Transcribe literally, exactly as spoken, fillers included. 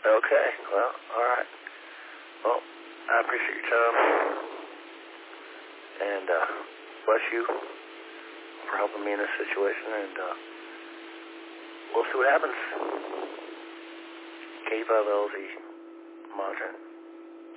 Okay, well, all right. Well, I appreciate your time. And uh, bless you for helping me in this situation. And uh, we'll see what happens. K five L Z monitoring.